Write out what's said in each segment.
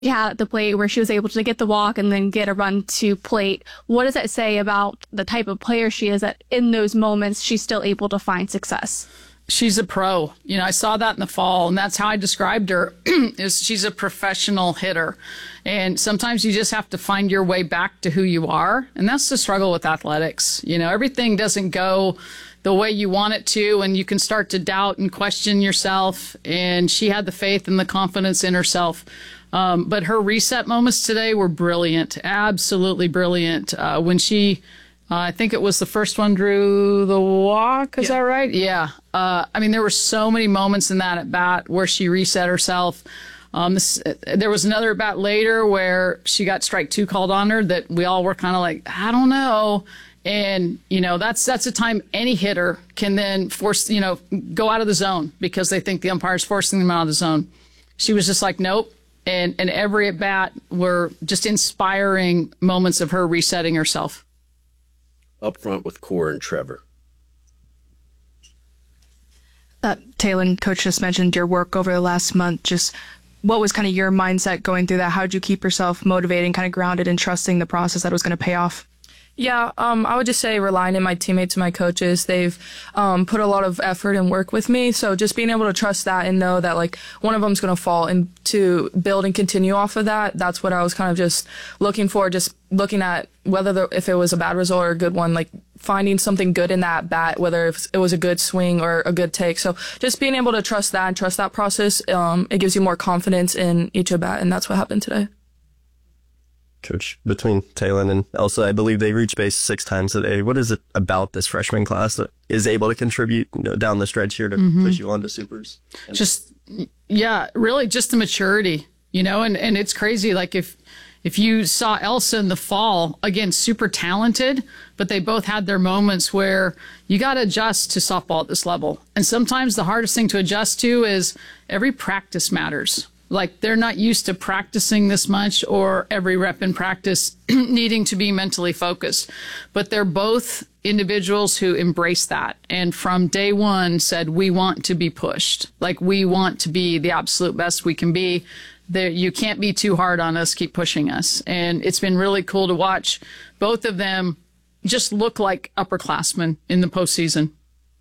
at the plate where she was able to get the walk and then get a run to plate. What does that say about the type of player she is, that in those moments she's still able to find success? She's a pro. I saw that in the fall, and that's how I described her, is she's a professional hitter. And sometimes you just have to find your way back to who you are, and that's the struggle with athletics. Everything doesn't go the way you want it to, and you can start to doubt and question yourself, and she had the faith and the confidence in herself. But her reset moments today were brilliant, absolutely brilliant. When she... I think it was the first one drew the walk. Is that right? Yeah. There were so many moments in that at bat where she reset herself. There was another at bat later where she got strike 2 called on her that we all were kind of like, I don't know. And, that's a time any hitter can then force, go out of the zone because they think the umpire's forcing them out of the zone. She was just like, nope. And every at bat were just inspiring moments of her resetting herself. Up front with Cora and Trevor. Taylon, Coach just mentioned your work over the last month. Just what was kind of your mindset going through that? How did you keep yourself motivated and kind of grounded and trusting the process that was going to pay off? Yeah, I would just say relying on my teammates and my coaches. They've put a lot of effort and work with me. So just being able to trust that and know that like one of them's going to fall, and to build and continue off of that. That's what I was kind of just looking for, just looking at whether if it was a bad result or a good one, like finding something good in that bat, whether if it was a good swing or a good take. So just being able to trust that and trust that process, it gives you more confidence in each at bat, and that's what happened today. Coach, between Taylon and Elsa, I believe they reach base 6 times today. What is it about this freshman class that is able to contribute down the stretch here to push you on to supers? Really just the maturity, and it's crazy. Like if you saw Elsa in the fall, again, super talented, but they both had their moments where you got to adjust to softball at this level. And sometimes the hardest thing to adjust to is every practice matters. Like they're not used to practicing this much, or every rep in practice needing to be mentally focused. But they're both individuals who embrace that. And from day one said, we want to be pushed. Like we want to be the absolute best we can be. You can't be too hard on us. Keep pushing us. And it's been really cool to watch both of them just look like upperclassmen in the postseason.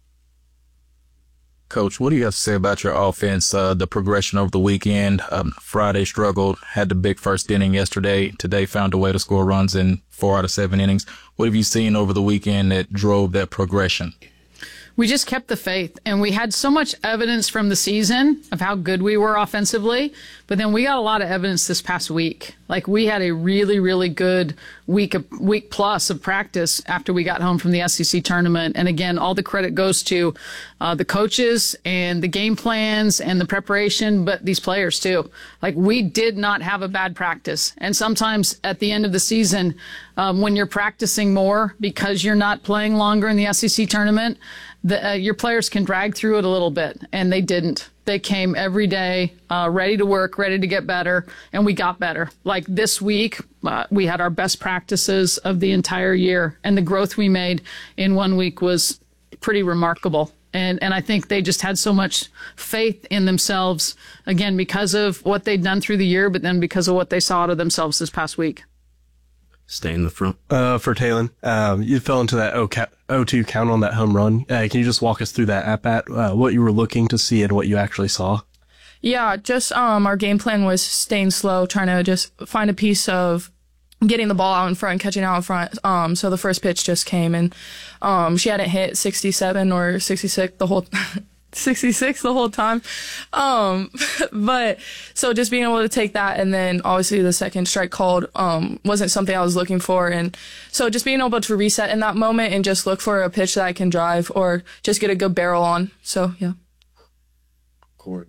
Coach, what do you have to say about your offense, the progression over the weekend? Friday struggled, had the big first inning yesterday. Today found a way to score runs in 4 out of 7 innings. What have you seen over the weekend that drove that progression? We just kept the faith, and we had so much evidence from the season of how good we were offensively, but then we got a lot of evidence this past week. Like we had a really, really good week plus of practice after we got home from the SEC tournament. And again, all the credit goes to the coaches and the game plans and the preparation, but these players too. Like we did not have a bad practice. And sometimes at the end of the season, when you're practicing more because you're not playing longer in the SEC tournament, your players can drag through it a little bit, and they didn't. They came every day, ready to work, ready to get better, and we got better. Like this week, we had our best practices of the entire year, and the growth we made in 1 week was pretty remarkable. And I think they just had so much faith in themselves, again, because of what they'd done through the year, but then because of what they saw out of themselves this past week. Stay in the front. For Taylon, you fell into that 0-2 count on that home run. Can you just walk us through that at-bat, what you were looking to see and what you actually saw? Yeah, just our game plan was staying slow, trying to just find a piece of getting the ball out in front, catching out in front. So the first pitch just came, and she hadn't hit 67 or 66 the whole 66 the whole time. But so just being able to take that, and then obviously the second strike called wasn't something I was looking for. And so just being able to reset in that moment and just look for a pitch that I can drive or just get a good barrel on. So, yeah. Court.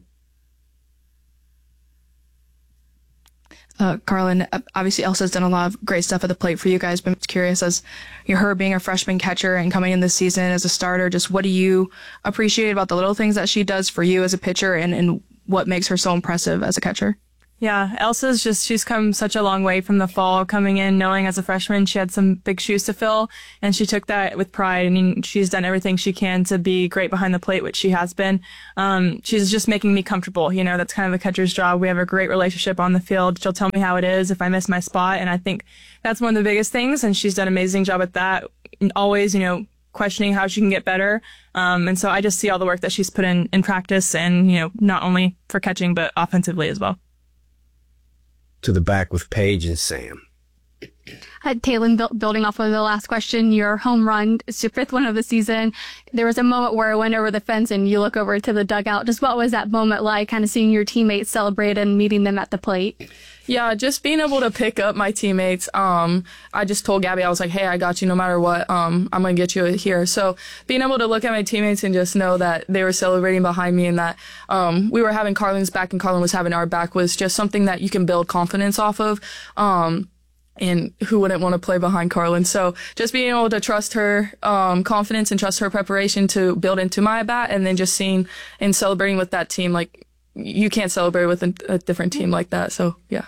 Carlin, obviously Elsa's done a lot of great stuff at the plate for you guys, but I'm curious, as her being a freshman catcher and coming in this season as a starter, just what do you appreciate about the little things that she does for you as a pitcher, and what makes her so impressive as a catcher? Yeah, she's come such a long way from the fall, coming in knowing as a freshman she had some big shoes to fill, and she took that with pride. I mean, she's done everything she can to be great behind the plate, which she has been. She's just making me comfortable. You know, that's kind of a catcher's job. We have a great relationship on the field. She'll tell me how it is if I miss my spot, and I think that's one of the biggest things, and she's done an amazing job at that. And always, questioning how she can get better. And so I just see all the work that she's put in practice and, not only for catching, but offensively as well. To the back with Paige and Sam. Taylin, building off of the last question, your home run is your 5th one of the season. There was a moment where it went over the fence and you look over to the dugout. Just what was that moment like, kind of seeing your teammates celebrate and meeting them at the plate? Yeah, just being able to pick up my teammates. I just told Gabby, I was like, hey, I got you no matter what. I'm going to get you here. So being able to look at my teammates and just know that they were celebrating behind me and that we were having Carlin's back and Carlin was having our back was just something that you can build confidence off of. And who wouldn't want to play behind Carlin? So just being able to trust her confidence and trust her preparation to build into my bat, and then just seeing and celebrating with that team, like you can't celebrate with a different team like that. So yeah.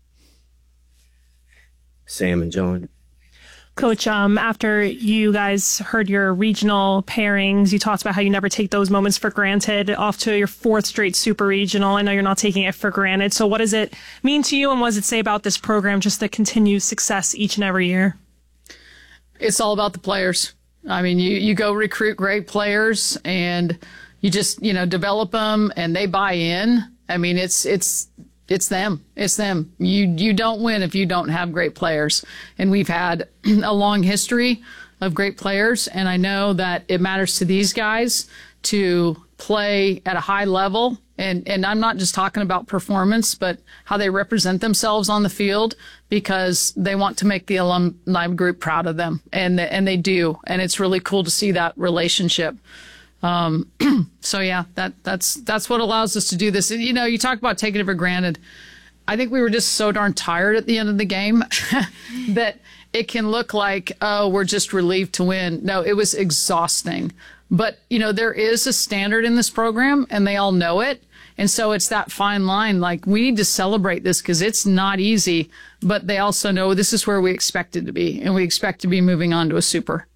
Sam and John. Coach, after you guys heard your regional pairings, you talked about how you never take those moments for granted. Off to your 4th straight super regional. I know you're not taking it for granted. So what does it mean to you, and what does it say about this program, just the continued success each and every year? It's all about the players. I mean, you go recruit great players and you just, develop them and they buy in. I mean, it's them. It's them. You don't win if you don't have great players. And we've had a long history of great players. And I know that it matters to these guys to play at a high level. And I'm not just talking about performance, but how they represent themselves on the field, because they want to make the alumni group proud of them. And they do. And it's really cool to see that relationship. So yeah, that's what allows us to do this. You talk about taking it for granted. I think we were just so darn tired at the end of the game that it can look like, oh, we're just relieved to win. No, it was exhausting. But, there is a standard in this program and they all know it. And so it's that fine line. Like, we need to celebrate this because it's not easy, but they also know this is where we expect it to be. And we expect to be moving on to a super.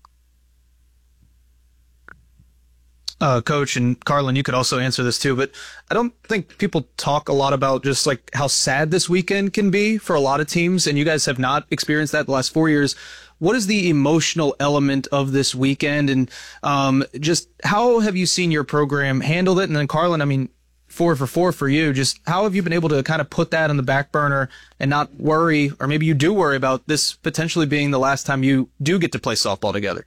Coach, and Carlin, you could also answer this too, but I don't think people talk a lot about just like how sad this weekend can be for a lot of teams, and you guys have not experienced that the last 4 years. What is the emotional element of this weekend, and just how have you seen your program handle it? And then Carlin, I mean, 4 for 4 for you. Just how have you been able to kind of put that on the back burner and not worry, or maybe you do worry about this potentially being the last time you do get to play softball together?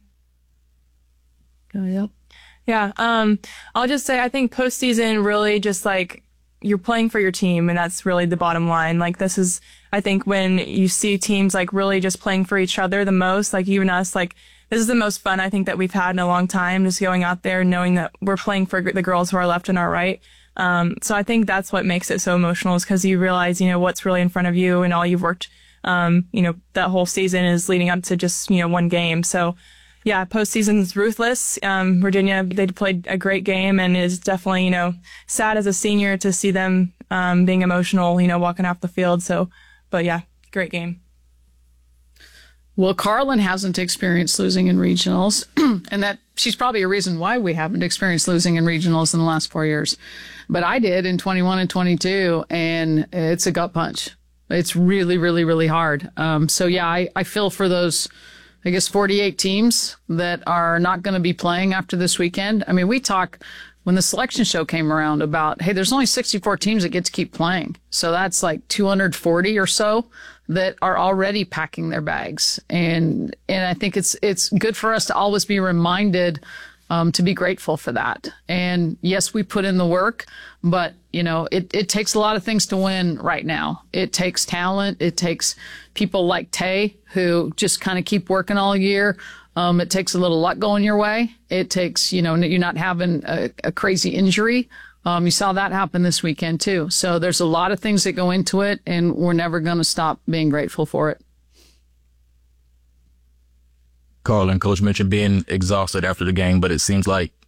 Yep. Yeah, I'll just say I think postseason really just like you're playing for your team, and that's really the bottom line. Like, this is, I think, when you see teams like really just playing for each other the most, like even us, like this is the most fun I think that we've had in a long time, just going out there knowing that we're playing for the girls who are left and our right. So I think that's what makes it so emotional, is because you realize, what's really in front of you and all you've worked, that whole season is leading up to just, one game. So yeah, postseason's ruthless. Virginia, they played a great game, and is definitely, sad as a senior to see them being emotional, walking off the field. So, but yeah, great game. Well, Carlin hasn't experienced losing in regionals, and that she's probably a reason why we haven't experienced losing in regionals in the last 4 years. But I did in 21 and 22, and it's a gut punch. It's really, really, really hard. So yeah, I feel for those, I guess, 48 teams that are not going to be playing after this weekend. I mean, we talk when the selection show came around about, hey, there's only 64 teams that get to keep playing. So that's like 240 or so that are already packing their bags. And I think it's good for us to always be reminded to be grateful for that. And yes, we put in the work, but it takes a lot of things to win right now. It takes talent. It takes people like Tay, who just kind of keep working all year. It takes a little luck going your way. It takes, you're not having a crazy injury. You saw that happen this weekend too. So there's a lot of things that go into it, and we're never going to stop being grateful for it. Carlin, Coach mentioned being exhausted after the game, but it seems like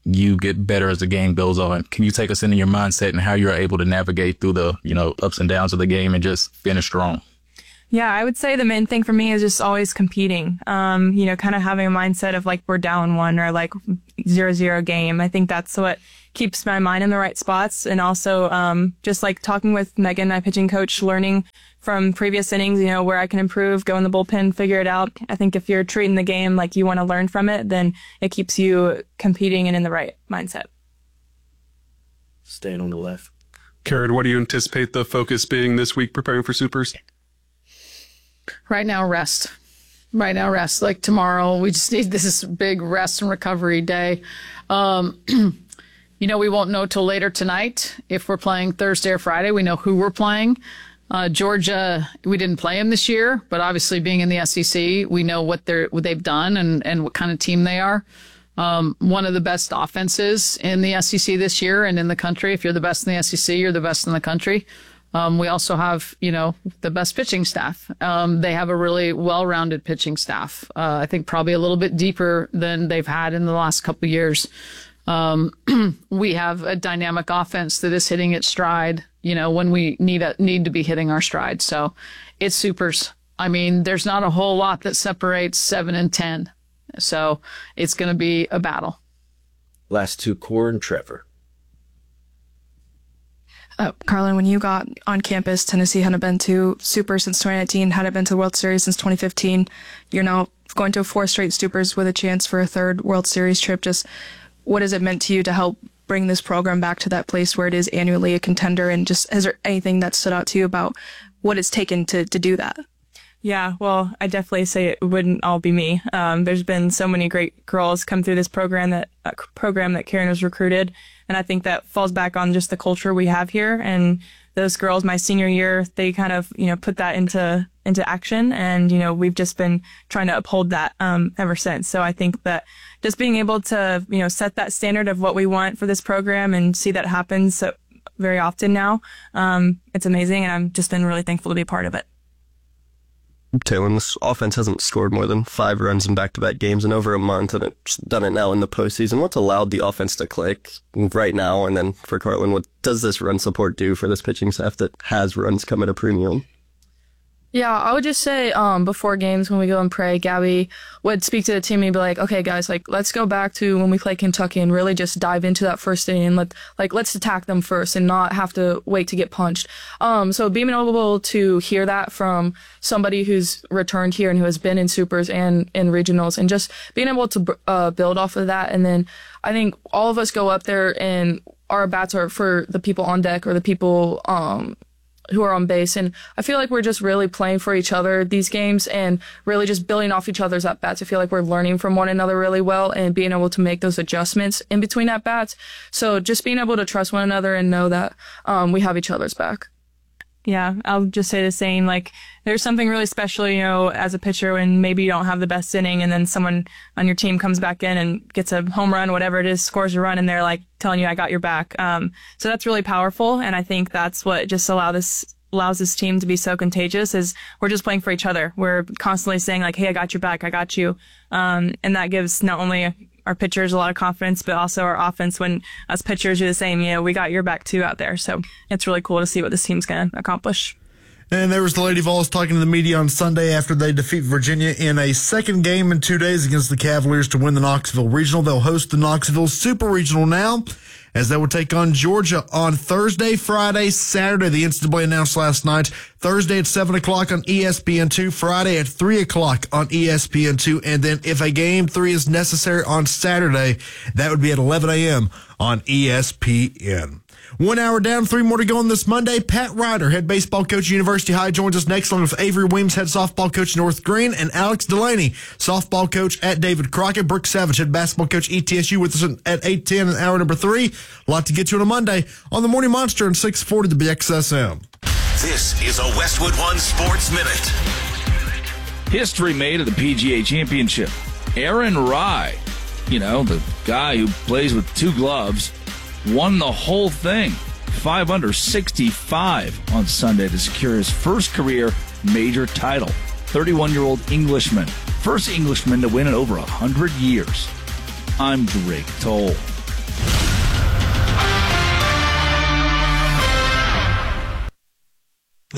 you get better as the game goes on. Can you take us into your mindset and how you're able to navigate through the, ups and downs of the game and just finish strong? Yeah, I would say the main thing for me is just always competing. Kind of having a mindset of like we're down one or like 0-0 game. I think that's what keeps my mind in the right spots. And also just like talking with Megan, my pitching coach, learning from previous innings, where I can improve, go in the bullpen, figure it out. I think if you're treating the game like you want to learn from it, then it keeps you competing and in the right mindset. Staying on the left. Karen, what do you anticipate the focus being this week preparing for Supers? Right now, rest. Like tomorrow, we just need this big rest and recovery day. We won't know till later tonight if we're playing Thursday or Friday. We know who we're playing. Georgia, we didn't play them this year, but obviously being in the SEC, we know what they've done and what kind of team they are. One of the best offenses in the SEC this year and in the country. If you're the best in the SEC, you're the best in the country. We also have, the best pitching staff. They have a really well-rounded pitching staff. I think probably a little bit deeper than they've had in the last couple of years. We have a dynamic offense that is hitting its stride, when we need to be hitting our stride. So it's Supers. I mean, there's not a whole lot that separates 7 and 10. So it's going to be a battle. Last two, Core and Trevor. Carlin, when you got on campus, Tennessee hadn't been to Super since 2019, hadn't been to the World Series since 2015. You're now going to 4 straight Supers with a chance for a 3rd World Series trip. Just what has it meant to you to help bring this program back to that place where it is annually a contender? And just, is there anything that stood out to you about what it's taken to do that? Yeah, well, I definitely say it wouldn't all be me. There's been so many great girls come through this program that Karen has recruited. And I think that falls back on just the culture we have here. And those girls, my senior year, they kind of, put that into action. And, we've just been trying to uphold that, ever since. So I think that just being able to, set that standard of what we want for this program and see that happen so very often now, it's amazing. And I've just been really thankful to be a part of it. Taylor, this offense hasn't scored more than 5 runs in back-to-back games in over a month, and it's done it now in the postseason. What's allowed the offense to click right now? And then for Carlin, what does this run support do for this pitching staff that has runs come at a premium? Yeah, I would just say before games when we go and pray, Gabby would speak to the team and be like, okay, guys, let's go back to when we play Kentucky and really just dive into that first inning and let's attack them first and not have to wait to get punched. So being able to hear that from somebody who's returned here and who has been in Supers and in regionals and just being able to build off of that. And then I think all of us go up there and our bats are for the people on deck or the people who are on base. And I feel like we're just really playing for each other these games and really just building off each other's at-bats. I feel like we're learning from one another really well and being able to make those adjustments in between at-bats. So just being able to trust one another and know that we have each other's back. Yeah, I'll just say the same. There's something really special, as a pitcher when maybe you don't have the best inning and then someone on your team comes back in and gets a home run, whatever it is, scores a run, and they're telling you, I got your back. So that's really powerful. And I think that's what just allows this team to be so contagious is we're just playing for each other. We're constantly saying hey, I got your back. I got you. And that gives not only our pitchers a lot of confidence, but also our offense when us pitchers do the same, we got your back too out there. So it's really cool to see what this team's going to accomplish. And there was the Lady Vols talking to the media on Sunday after they defeat Virginia in a second game in 2 days against the Cavaliers to win the Knoxville Regional. They'll host the Knoxville Super Regional now, as they will take on Georgia on Thursday, Friday, Saturday. The NCAA announced last night. Thursday at 7 o'clock on ESPN2, Friday at 3 o'clock on ESPN2, and then if a game 3 is necessary on Saturday, that would be at 11 a.m. on ESPN. 1 hour down, 3 more to go on this Monday. Pat Ryder, head baseball coach at University High, joins us next, along with Avery Weems, head softball coach at North Green, and Alex Delaney, softball coach at David Crockett. Brooke Savage, head basketball coach ETSU, with us at 8:10 in hour number 3. A lot to get to on a Monday on the Morning Monster and 640 to BXSM. This is a Westwood One Sports Minute. History made of the PGA Championship. Aaron Rai, the guy who plays with 2 gloves, won the whole thing, 5 under 65 on Sunday to secure his first career major title. 31-year-old Englishman, first Englishman to win in over 100 years. I'm Drake Toll.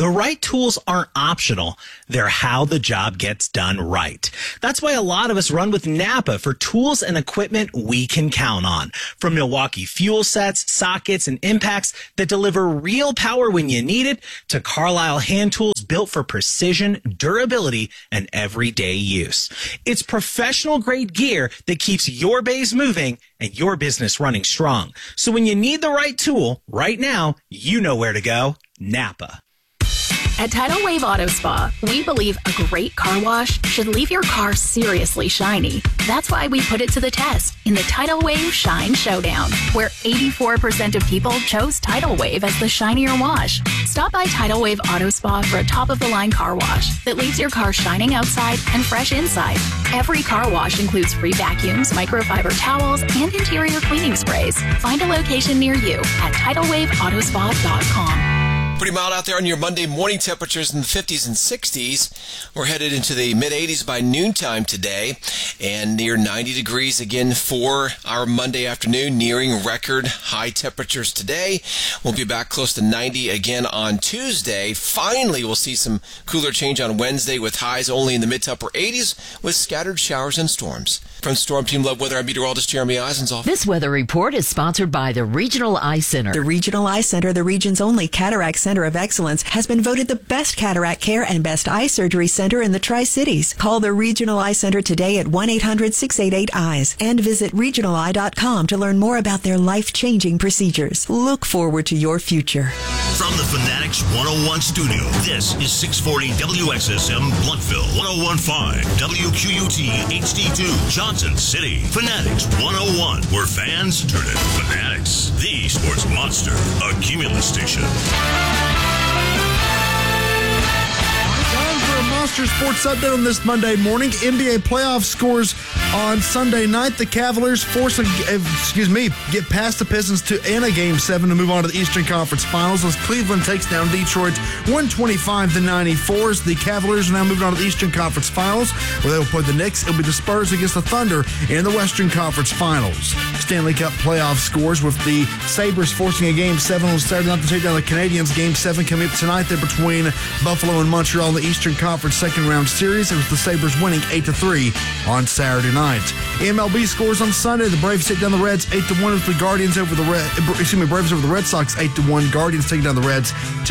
The right tools aren't optional. They're how the job gets done right. That's why a lot of us run with Napa for tools and equipment we can count on. From Milwaukee fuel sets, sockets, and impacts that deliver real power when you need it, to Carlisle hand tools built for precision, durability, and everyday use. It's professional grade gear that keeps your bays moving and your business running strong. So when you need the right tool, right now, you know where to go. Napa. At Tidal Wave Auto Spa, we believe a great car wash should leave your car seriously shiny. That's why we put it to the test in the Tidal Wave Shine Showdown, where 84% of people chose Tidal Wave as the shinier wash. Stop by Tidal Wave Auto Spa for a top-of-the-line car wash that leaves your car shining outside and fresh inside. Every car wash includes free vacuums, microfiber towels, and interior cleaning sprays. Find a location near you at TidalWaveAutospa.com. Pretty mild out there on your Monday morning. Temperatures in the 50s and 60s. We're headed into the mid-80s by noontime today and near 90 degrees again for our Monday afternoon, nearing record high temperatures today. We'll be back close to 90 again on Tuesday. Finally, we'll see some cooler change on Wednesday with highs only in the mid to upper 80s with scattered showers and storms. From Storm Team Love Weather, I'm meteorologist Jeremy Eisenzoff. This weather report is sponsored by the Regional Eye Center. The Regional Eye Center, the region's only cataract center of excellence, has been voted the best cataract care and best eye surgery center in the Tri-Cities. Call the Regional Eye Center today at 1-800-688-EYES and visit regionaleye.com to learn more about their life-changing procedures. Look forward to your future. From the Fanatics 101 studio, this is 640 WXSM Bluntville, 101.5 WQUT HD2 Johnson City. Fanatics 101, where fans turn into fanatics. The Sports Monster, a Cumulus station. Monster Sports Update on this Monday morning. NBA playoff scores on Sunday night. The Cavaliers get past the Pistons in a Game 7 to move on to the Eastern Conference Finals as Cleveland takes down Detroit 125-94. As the Cavaliers are now moving on to the Eastern Conference Finals, where they will play the Knicks. It'll be the Spurs against the Thunder in the Western Conference Finals. Stanley Cup playoff scores with the Sabres forcing a Game 7 on Saturday night to take down the Canadiens. Game 7 coming up tonight. They're between Buffalo and Montreal in the Eastern Conference second round series. It was the Sabres winning 8-3 on Saturday night. MLB scores on Sunday. The Braves take down the Reds 8-1 with the Guardians over the Braves over the Red Sox 8-1. Guardians taking down the Reds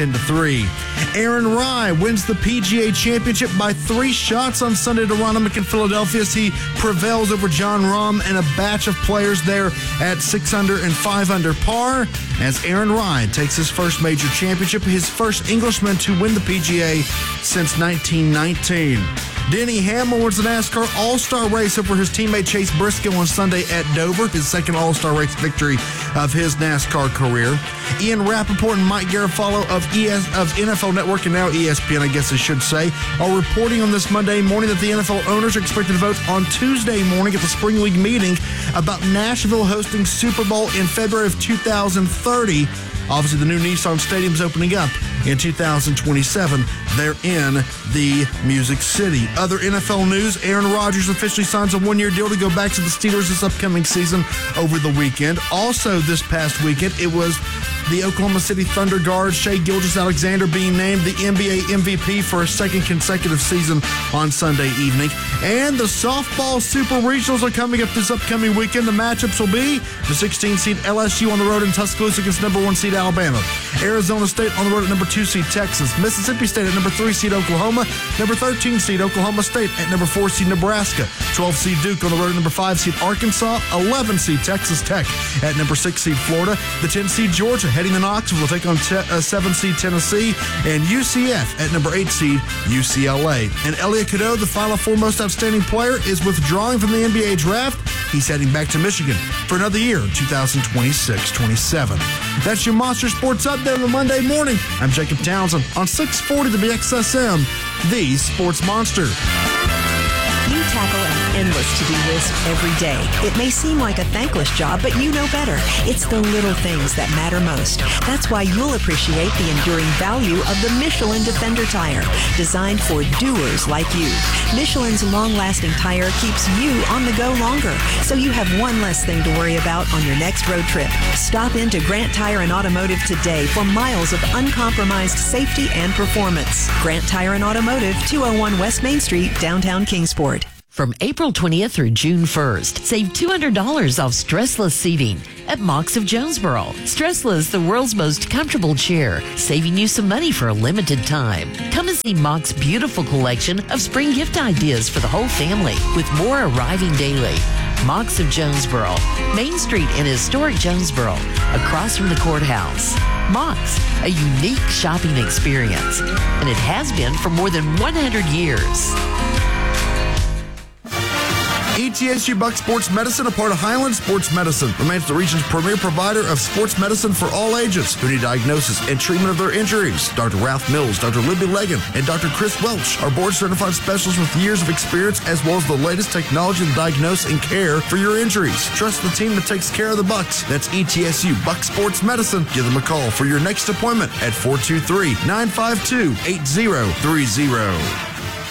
10-3. Aaron Rai wins the PGA Championship by 3 shots on Sunday at Aronimink in Philadelphia as he prevails over Jon Rahm and a batch of players there at 6 under and 5 under par as Aaron Rai takes his first major championship, his first Englishman to win the PGA since 1919. Denny Hamlin wins the NASCAR All-Star race over his teammate Chase Briscoe on Sunday at Dover, his second All-Star race victory of his NASCAR career. Ian Rappaport and Mike Garafolo of NFL Network, and now ESPN, I guess I should say, are reporting on this Monday morning that the NFL owners are expected to vote on Tuesday morning at the Spring League meeting about Nashville hosting Super Bowl in February of 2030. Obviously, the new Nissan Stadium is opening up in 2027. They're in the Music City. Other NFL news, Aaron Rodgers officially signs a 1-year deal to go back to the Steelers this upcoming season over the weekend. Also this past weekend, it was the Oklahoma City Thunder guard Shai Gilgeous-Alexander being named the NBA MVP for a second consecutive season on Sunday evening. And the softball Super Regionals are coming up this upcoming weekend. The matchups will be the 16-seed LSU on the road in Tuscaloosa against number 1 seed Alabama. Arizona State on the road at number 2 seed Texas. Mississippi State at number 3 seed Oklahoma. Number 13 seed Oklahoma State at number 4 seed Nebraska. 12 seed Duke on the road at number 5 seed Arkansas. 11 seed Texas Tech at number 6 seed Florida. The 10 seed Georgia heading to Knoxville will take on 7 seed Tennessee. And UCF at number 8 seed UCLA. And Elliot Cadeau, the final 4 most outstanding player, is withdrawing from the NBA draft. He's heading back to Michigan for another year in 2026-27. That's your Monster Sports Update on a Monday morning. I'm Jacob Townsend on 640 WXSM, the Sports Monster. You tackle endless to-do list every day. It may seem like a thankless job, but you know better. It's the little things that matter most. That's why you'll appreciate the enduring value of the Michelin Defender tire, designed for doers like you. Michelin's long-lasting tire keeps you on the go longer, so you have one less thing to worry about on your next road trip. Stop into Grant Tire and Automotive today for miles of uncompromised safety and performance. Grant Tire and Automotive, 201 West Main Street, downtown Kingsport. From April 20th through June 1st, save $200 off stressless seating at Mox of Jonesboro. Stressless, the world's most comfortable chair, saving you some money for a limited time. Come and see Mox's beautiful collection of spring gift ideas for the whole family, with more arriving daily. Mox of Jonesboro, Main Street in historic Jonesboro, across from the courthouse. Mox, a unique shopping experience, and it has been for more than 100 years. ETSU Buck Sports Medicine, a part of Highland Sports Medicine, remains the region's premier provider of sports medicine for all ages who need diagnosis and treatment of their injuries. Dr. Ralph Mills, Dr. Libby Legan, and Dr. Chris Welch are board-certified specialists with years of experience as well as the latest technology to diagnose and care for your injuries. Trust the team that takes care of the Bucks. That's ETSU Buck Sports Medicine. Give them a call for your next appointment at 423-952-8030.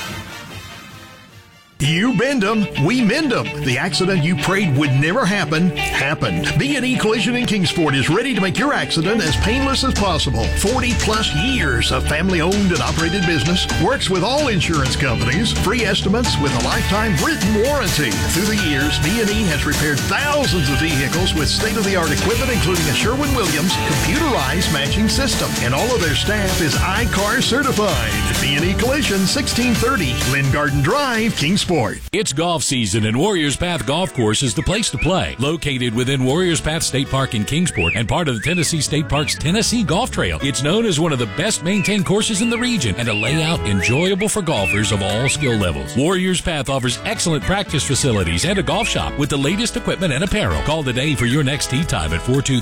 You bend them, we mend them. The accident you prayed would never happen, happened. B&E Collision in Kingsport is ready to make your accident as painless as possible. 40-plus years of family-owned and operated business, works with all insurance companies, free estimates with a lifetime written warranty. Through the years, B&E has repaired thousands of vehicles with state-of-the-art equipment, including a Sherwin-Williams computerized matching system. And all of their staff is iCar certified. B&E Collision, 1630 Lynn Garden Drive, Kingsport. It's golf season and Warriors Path Golf Course is the place to play. Located within Warriors Path State Park in Kingsport and part of the Tennessee State Park's Tennessee Golf Trail, it's known as one of the best maintained courses in the region and a layout enjoyable for golfers of all skill levels. Warriors Path offers excellent practice facilities and a golf shop with the latest equipment and apparel. Call today for your next tee time at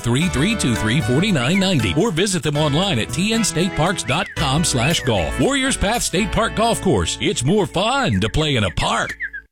423-323-4990 or visit them online at tnstateparks.com/golf. Warriors Path State Park Golf Course. It's more fun to play in a park.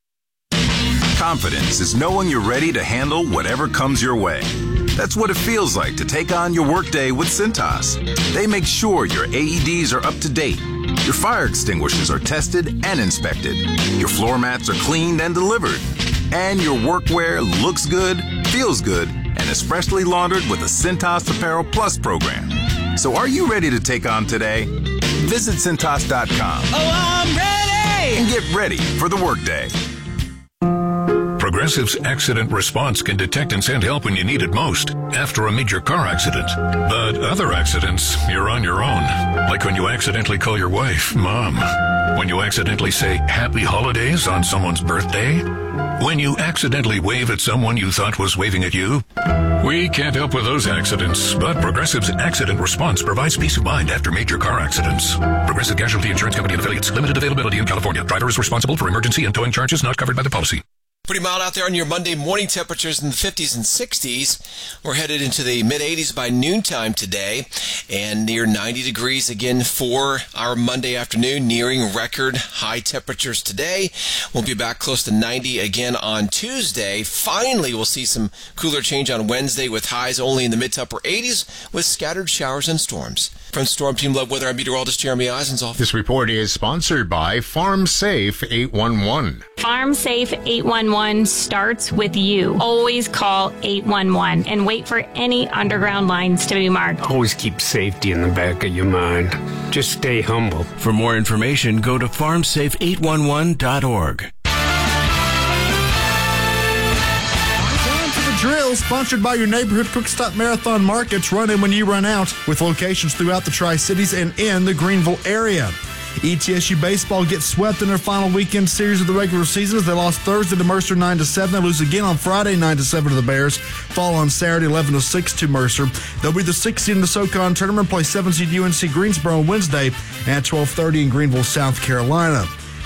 Confidence is knowing you're ready to handle whatever comes your way. That's what it feels like to take on your workday with Cintas. They make sure your AEDs are up to date, your fire extinguishers are tested and inspected, your floor mats are cleaned and delivered, and your workwear looks good, feels good, and is freshly laundered with the Cintas Apparel Plus program. So are you ready to take on today? Visit Cintas.com. Oh, I'm ready! And get ready for the workday. Progressive's Accident Response can detect and send help when you need it most, after a major car accident. But other accidents, you're on your own. Like when you accidentally call your wife, Mom. When you accidentally say Happy Holidays on someone's birthday. When you accidentally wave at someone you thought was waving at you. We can't help with those accidents, but Progressive's Accident Response provides peace of mind after major car accidents. Progressive Casualty Insurance Company and Affiliates. Limited availability in California. Driver is responsible for emergency and towing charges not covered by the policy. Pretty mild out there on your Monday morning. Temperatures in the 50s and 60s. We're headed into the mid-80s by noontime today and near 90 degrees again for our Monday afternoon, nearing record high temperatures today. We'll be back close to 90 again on Tuesday. Finally, we'll see some cooler change on Wednesday with highs only in the mid to upper 80s with scattered showers and storms. From Storm Team Love Weather, I'm meteorologist Jeremy Eisenzoff. This report is sponsored by Farm Safe 811. Farm Safe 811 starts with you. Always call 811 and wait for any underground lines to be marked. Always keep safety in the back of your mind. Just stay humble. For more information, go to farmsafe811.org. Drill, sponsored by your neighborhood Quick Stop Marathon Markets, run in when you run out, with locations throughout the Tri-Cities and in the Greenville area. ETSU baseball gets swept in their final weekend series of the regular season as they lost Thursday to Mercer 9-7. They lose again on Friday 9-7 to the Bears, fall on Saturday 11-6 to Mercer. They'll be the 6th seed in the SoCon tournament, play 7th seed UNC Greensboro on Wednesday at 12:30 in Greenville, South Carolina.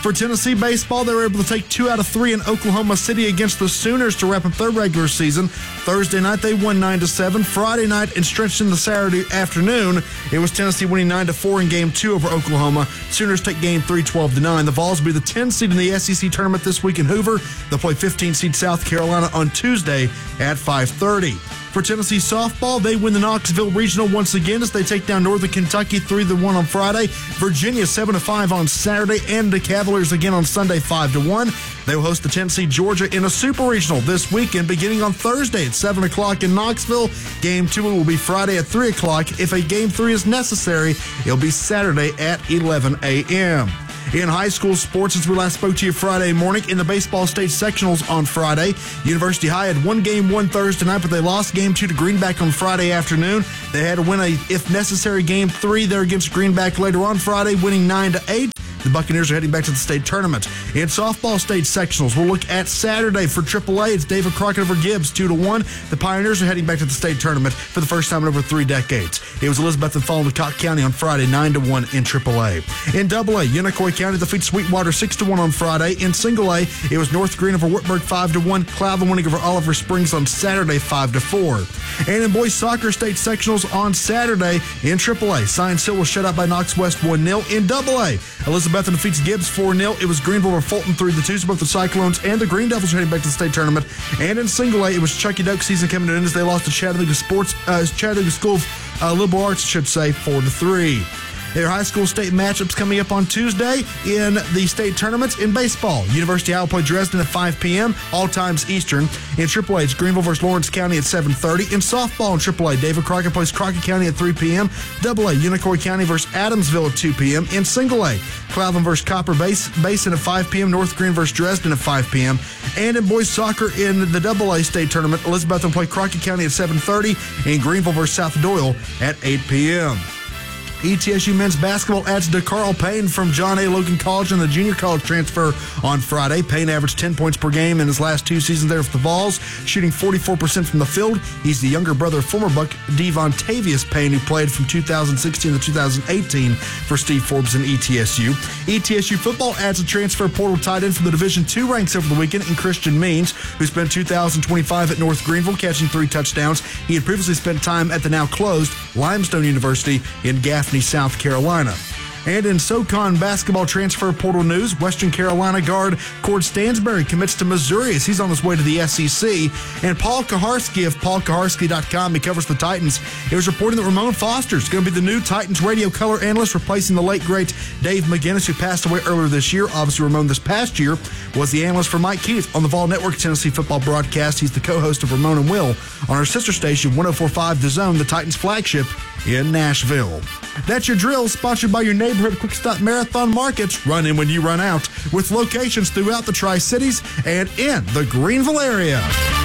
For Tennessee baseball, they were able to take 2 out of 3 in Oklahoma City against the Sooners to wrap up their regular season. Thursday night, they won 9-7. Friday night, and stretched into Saturday afternoon, it was Tennessee winning 9-4 in Game 2 over Oklahoma. Sooners take Game 3, 12-9. The Vols will be the 10 seed in the SEC tournament this week in Hoover. They'll play 15 seed South Carolina on Tuesday at 5:30. For Tennessee softball, they win the Knoxville Regional once again as they take down Northern Kentucky 3-1 on Friday. Virginia 7-5 on Saturday, and the Cavaliers again on Sunday 5-1. They will host the Tennessee Georgia in a Super Regional this weekend, beginning on Thursday at 7 o'clock in Knoxville. Game 2 will be Friday at 3 o'clock. If a Game 3 is necessary, it'll be Saturday at 11 a.m. In high school sports, as we last spoke to you Friday morning, in the baseball state sectionals on Friday, University High had one game won Thursday night, but they lost Game 2 to Greenback on Friday afternoon. They had to win a, if necessary, Game 3 there against Greenback later on Friday, winning 9-8. The Buccaneers are heading back to the state tournament. In softball state sectionals, we'll look at Saturday for AAA. It's David Crockett over Gibbs, 2-1. The Pioneers are heading back to the state tournament for the first time in over 3 decades. It was Elizabeth and Fallen Cotton County on Friday, 9-1 in AAA. In AA, Unicoi County defeats Sweetwater 6-1 on Friday. In Single A, it was North Green over Whitburg 5-1. Cloudland winning over Oliver Springs on Saturday 5-4. And in boys soccer state sectionals on Saturday in AAA, Science Hill was shut out by Knox West 1-0. In AA, Elizabeth defeats Gibbs 4-0. It was Greenville over Fulton 3-2. So both the Cyclones and the Green Devils are heading back to the state tournament. And in Single A, it was Chucky Doak season coming to an end as they lost to Chattanooga School of Liberal Arts, 4-3. Their high school state matchups coming up on Tuesday in the state tournaments. In baseball, University High will play Dresden at 5 p.m., all times Eastern. In AAA, it's Greenville versus Lawrence County at 7:30. In softball in AAA, David Crockett plays Crockett County at 3 p.m. AA, Unicoi County versus Adamsville at 2 p.m. In Single A, Cloudland versus Copper Basin at 5 p.m., North Green versus Dresden at 5 p.m. And in boys soccer in the AA state tournament, Elizabeth will play Crockett County at 7:30 and Greenville versus South Doyle at 8 p.m. ETSU men's basketball adds DeCarl Payne from John A. Logan College and the junior college transfer on Friday. Payne averaged 10 points per game in his last 2 seasons there with the Vols, shooting 44% from the field. He's the younger brother of former Buck Devontavious Payne, who played from 2016 to 2018 for Steve Forbes and ETSU. ETSU football adds a transfer portal tight end from the Division II ranks over the weekend in Christian Means, who spent 2025 at North Greenville, catching 3 touchdowns. He had previously spent time at the now closed Limestone University in Gaffney, South Carolina. And in SoCon basketball transfer portal news, Western Carolina guard Cord Stansberry commits to Missouri as he's on his way to the SEC. And Paul Kaharski of paulkaharski.com, he covers the Titans. It was reported that Ramon Foster is going to be the new Titans radio color analyst, replacing the late, great Dave McGinnis, who passed away earlier this year. Obviously, Ramon this past year was the analyst for Mike Keith on the Vol Network Tennessee football broadcast. He's the co-host of Ramon and Will on our sister station, 104.5 The Zone, the Titans flagship in Nashville. That's your drill, sponsored by your neighborhood Quick Stop Marathon Markets. Run in when you run out, with locations throughout the Tri-Cities and in the Greenville area.